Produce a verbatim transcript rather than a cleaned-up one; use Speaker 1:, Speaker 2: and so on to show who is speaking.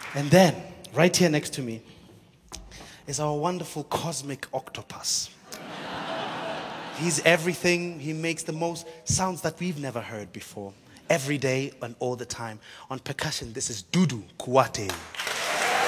Speaker 1: And then, right here next to me, is our wonderful cosmic octopus. He's everything. He makes the most sounds that we've never heard before. Every day and all the time. On percussion, this is Dudu Kuwate.